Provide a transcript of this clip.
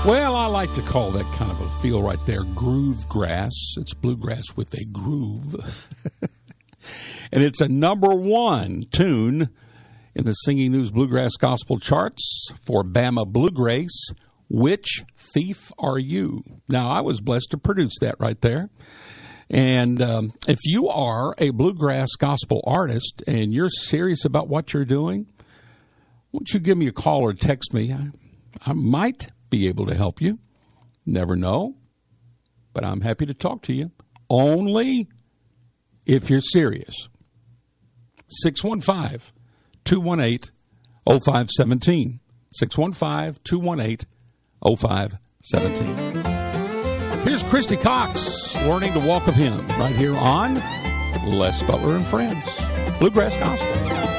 Well, I like to call that kind of a feel right there groove grass. It's bluegrass with a groove. And it's a #1 tune in the Singing News Bluegrass Gospel charts for Bama Bluegrass. Which Thief Are You? Now, I was blessed to produce that right there. And if you are a bluegrass gospel artist and you're serious about what you're doing, won't you give me a call or text me? I might be able to help you. Never know. But I'm happy to talk to you. Only if you're serious. 615-218-0517. 615-218-0517. Here's Christy Cox, Learning to Walk of Him, right here on Les Butler and Friends, Bluegrass Gospel.